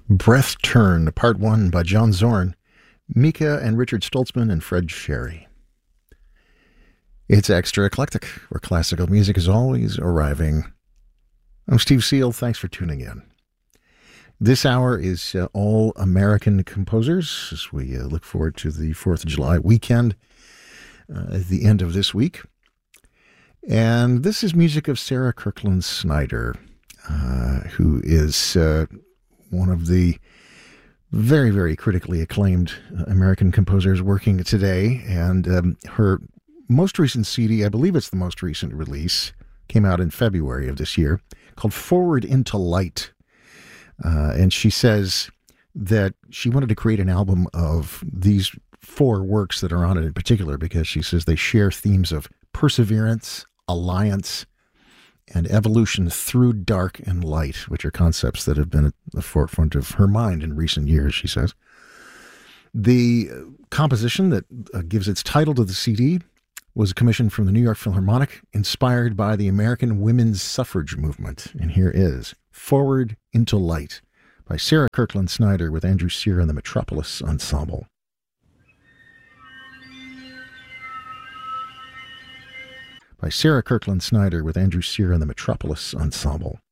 Breath Turn, Part 1 by John Zorn, Mika and Richard Stoltzman and Fred Sherry. It's extra eclectic, where classical music is always arriving. I'm Steve Seal. Thanks for tuning in. This hour is all American composers as we look forward to the 4th of July weekend at the end of this week. And this is music of Sarah Kirkland Snyder, who is one of the very, very critically acclaimed American composers working today. And her most recent CD, I believe it's the most recent release, came out in February of this year, called Forward into Light. And she says that she wanted to create an album of these four works that are on it in particular, because she says they share themes of perseverance, alliance, and evolution through dark and light, which are concepts that have been at the forefront of her mind in recent years, she says. The composition that gives its title to the CD was commissioned from the New York Philharmonic, inspired by the American women's suffrage movement. And here is Forward into Light by Sarah Kirkland Snyder with Andrew Sear and the Metropolis Ensemble. By Sarah Kirkland Snyder with Andrew Sear and the Metropolis Ensemble.